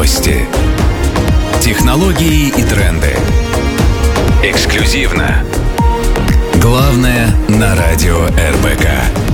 Новости. Технологии и тренды. Эксклюзивно. Главное на радио РБК.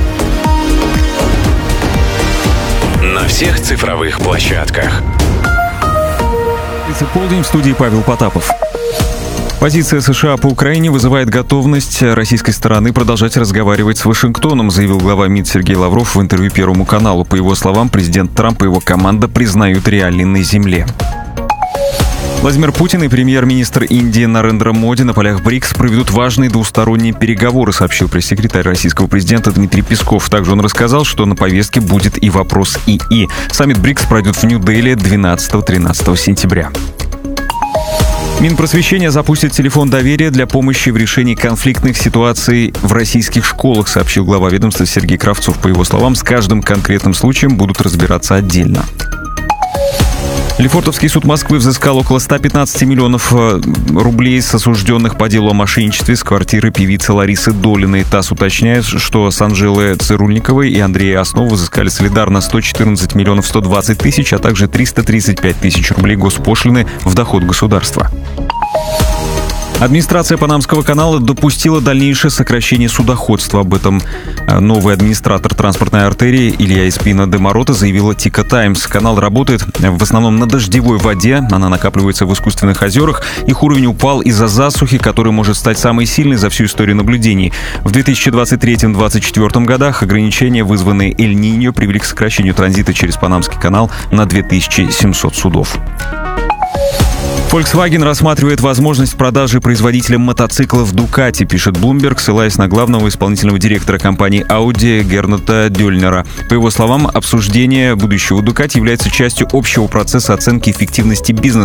На всех цифровых площадках. Полдень, в студии Павел Потапов. Позиция США по Украине вызывает готовность российской стороны продолжать разговаривать с Вашингтоном, заявил глава МИД Сергей Лавров в интервью Первому каналу. По его словам, президент Трамп и его команда признают реалии на земле. Владимир Путин и премьер-министр Индии Нарендра Моди на полях БРИКС проведут важные двусторонние переговоры, сообщил пресс-секретарь российского президента Дмитрий Песков. Также он рассказал, что на повестке будет и вопрос ИИ. Саммит БРИКС пройдет в Нью-Дели 12-13 сентября. Минпросвещение запустит телефон доверия для помощи в решении конфликтных ситуаций в российских школах, сообщил глава ведомства Сергей Кравцов. По его словам, с каждым конкретным случаем будут разбираться отдельно. Лефортовский суд Москвы взыскал около 115 миллионов рублей с осужденных по делу о мошенничестве с квартиры певицы Ларисы Долиной. ТАСС уточняет, что с Анжелы Цирульниковой и Андрея Основы взыскали солидарно 114 миллионов 120 тысяч, а также 335 тысяч рублей госпошлины в доход государства. Администрация Панамского канала допустила дальнейшее сокращение судоходства. Об этом новый администратор транспортной артерии Илья Испина де Морота заявила Тика Таймс. Канал работает в основном на дождевой воде. Она накапливается в искусственных озерах. Их уровень упал из-за засухи, которая может стать самой сильной за всю историю наблюдений. В 2023-2024 годах ограничения, вызванные Эль-Ниньо, привели к сокращению транзита через Панамский канал на 2700 судов. Volkswagen рассматривает возможность продажи производителям мотоциклов Ducati, пишет Bloomberg, ссылаясь на главного исполнительного директора компании Audi Гернта Дёльнера. По его словам, обсуждение будущего Ducati является частью общего процесса оценки эффективности бизнеса.